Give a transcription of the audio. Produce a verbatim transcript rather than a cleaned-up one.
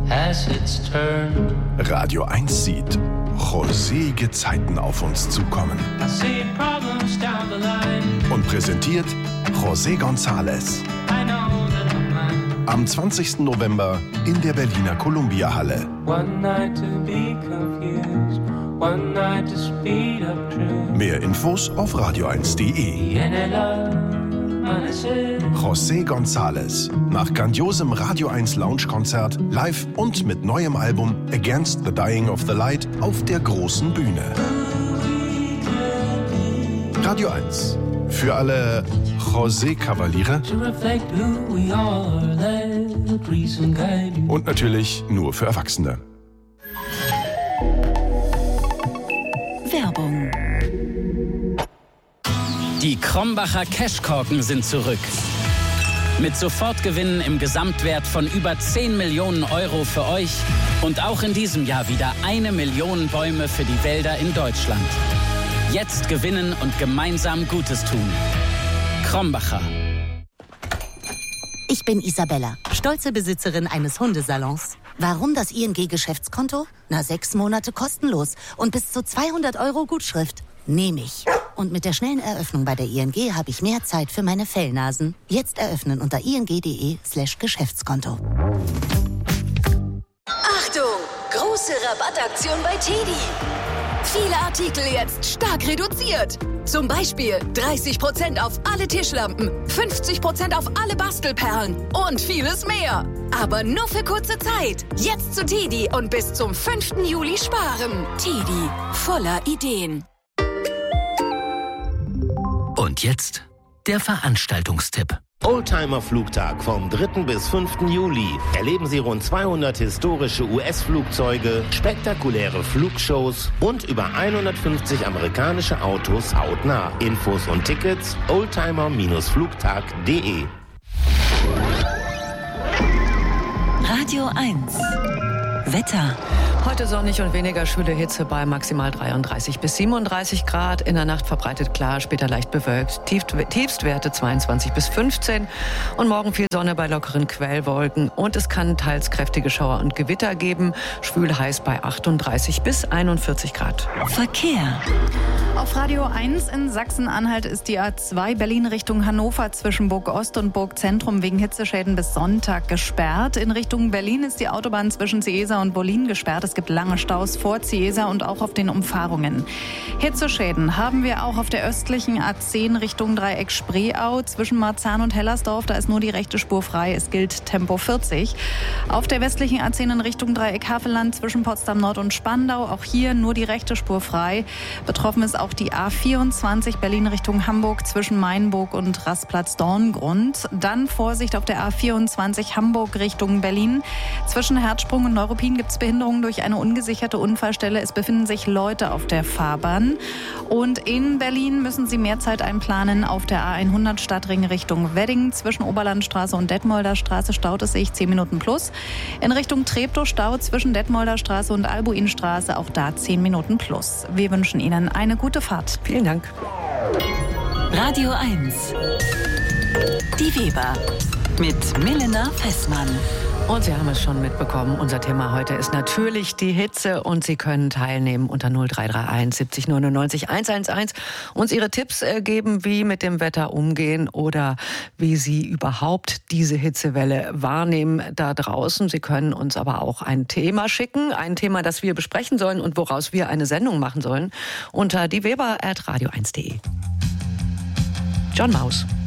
has its turn. Radio eins sieht rosige Zeiten auf uns zukommen. I see problems down the line. Und präsentiert José González. I know that I'm mine. Am zwanzigsten November in der Berliner Columbia-Halle. One night to be confused, one night to speed up truth. Mehr Infos auf radio eins punkt de. José González. Nach grandiosem Radio eins Lounge-Konzert, live und mit neuem Album Against the Dying of the Light auf der großen Bühne. Radio eins. Für alle José-Kavaliere. Und natürlich nur für Erwachsene. Werbung. Die Krombacher Cashkorken sind zurück. Mit Sofortgewinnen im Gesamtwert von über zehn Millionen Euro für euch und auch in diesem Jahr wieder eine Million Bäume für die Wälder in Deutschland. Jetzt gewinnen und gemeinsam Gutes tun. Krombacher. Ich bin Isabella, stolze Besitzerin eines Hundesalons. Warum das I N G-Geschäftskonto? Na, sechs Monate kostenlos und bis zu zweihundert Euro Gutschrift. Nehme ich. Und mit der schnellen Eröffnung bei der I N G habe ich mehr Zeit für meine Fellnasen. Jetzt eröffnen unter ing.de slash Geschäftskonto. Achtung! Große Rabattaktion bei Teddy. Viele Artikel jetzt stark reduziert. Zum Beispiel dreißig Prozent auf alle Tischlampen, fünfzig Prozent auf alle Bastelperlen und vieles mehr. Aber nur für kurze Zeit. Jetzt zu Teddy und bis zum fünften Juli sparen. Teddy, voller Ideen. Und jetzt der Veranstaltungstipp. Oldtimer-Flugtag vom dritten bis fünften Juli. Erleben Sie rund zweihundert historische U S-Flugzeuge, spektakuläre Flugshows und über hundertfünfzig amerikanische Autos hautnah. Infos und Tickets oldtimer Flugtag punkt de. Radio eins. Wetter. Heute sonnig und weniger schwüle Hitze bei maximal dreiunddreißig bis siebenunddreißig Grad. In der Nacht verbreitet klar, später leicht bewölkt. Tiefstwerte zweiundzwanzig bis fünfzehn. Und morgen viel Sonne bei lockeren Quellwolken. Und es kann teils kräftige Schauer und Gewitter geben. Schwül heiß bei achtunddreißig bis einundvierzig Grad. Verkehr. Auf Radio eins in Sachsen-Anhalt ist die A zwei Berlin Richtung Hannover zwischen Burg Ost und Burg Zentrum wegen Hitzeschäden bis Sonntag gesperrt. In Richtung Berlin ist die Autobahn zwischen Ciesa und Bollin gesperrt. Es gibt lange Staus vor Ciesa und auch auf den Umfahrungen. Hitzeschäden haben wir auch auf der östlichen A zehn Richtung Dreieck Spreeau zwischen Marzahn und Hellersdorf. Da ist nur die rechte Spur frei. Es gilt Tempo vierzig. Auf der westlichen A zehn in Richtung Dreieck Havelland zwischen Potsdam Nord und Spandau. Auch hier nur die rechte Spur frei. Betroffen ist auch die A vierundzwanzig Berlin Richtung Hamburg zwischen Mainburg und Rastplatz-Dorngrund. Dann Vorsicht auf der A vierundzwanzig Hamburg Richtung Berlin. Zwischen Herzsprung und Neuruppin gibt es Behinderungen durch eine ungesicherte Unfallstelle. Es befinden sich Leute auf der Fahrbahn. Und in Berlin müssen Sie mehr Zeit einplanen. Auf der A hundert Stadtring Richtung Wedding zwischen Oberlandstraße und Detmolder Straße staut es sich zehn Minuten plus. In Richtung Treptow Stau zwischen Detmolder Straße und Albuinstraße, auch da zehn Minuten plus. Wir wünschen Ihnen eine gute Fahrt. Vielen Dank. Radio eins. Die Weber mit Milena Fessmann. Und Sie haben es schon mitbekommen, unser Thema heute ist natürlich die Hitze und Sie können teilnehmen unter null drei drei eins siebzig neunundneunzig hundertelf, uns Ihre Tipps geben, wie mit dem Wetter umgehen oder wie Sie überhaupt diese Hitzewelle wahrnehmen da draußen. Sie können uns aber auch ein Thema schicken, ein Thema, das wir besprechen sollen und woraus wir eine Sendung machen sollen, unter dieweber at radio eins punkt de. John Maus.